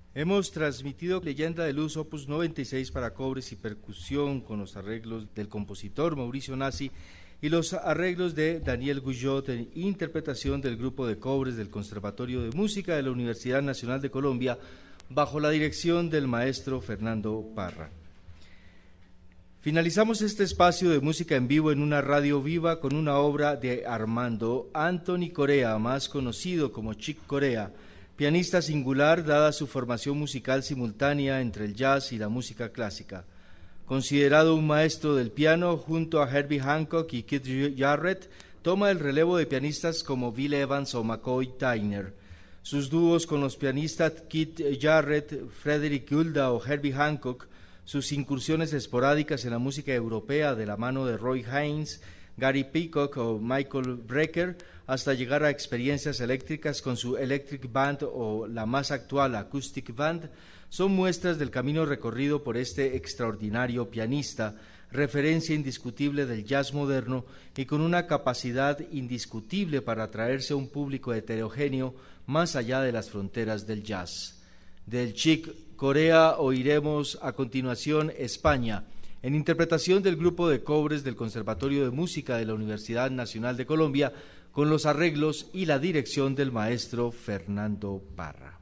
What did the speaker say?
Hemos transmitido Leyenda de Luz Opus 96 para cobres y percusión con los arreglos del compositor Mauricio Nassi y los arreglos de Daniel Guyot en interpretación del grupo de cobres del Conservatorio de Música de la Universidad Nacional de Colombia bajo la dirección del maestro Fernando Parra. Finalizamos este espacio de música en vivo en una radio viva con una obra de Armando Anthony Corea, más conocido como Chick Corea, pianista singular dada su formación musical simultánea entre el jazz y la música clásica. Considerado un maestro del piano, junto a Herbie Hancock y Keith Jarrett, toma el relevo de pianistas como Bill Evans o McCoy Tyner. Sus dúos con los pianistas Keith Jarrett, Frederick Gulda o Herbie Hancock, sus incursiones esporádicas en la música europea de la mano de Roy Haynes, Gary Peacock o Michael Brecker, hasta llegar a experiencias eléctricas con su Electric Band o la más actual Acoustic Band, son muestras del camino recorrido por este extraordinario pianista, referencia indiscutible del jazz moderno y con una capacidad indiscutible para atraerse a un público heterogéneo más allá de las fronteras del jazz. Del Chick Corea oiremos a continuación España, en interpretación del grupo de cobres del Conservatorio de Música de la Universidad Nacional de Colombia, con los arreglos y la dirección del maestro Fernando Parra.